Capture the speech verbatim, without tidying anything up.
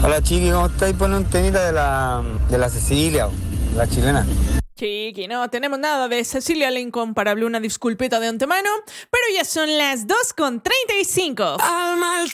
Hola Chiqui, ¿cómo estáis? Pone un temita de la, de la Cecilia, la chilena. Chiqui, no tenemos nada de Cecilia la Incomparable, una disculpita de antemano, pero ya son las dos con treinta y cinco. Alma al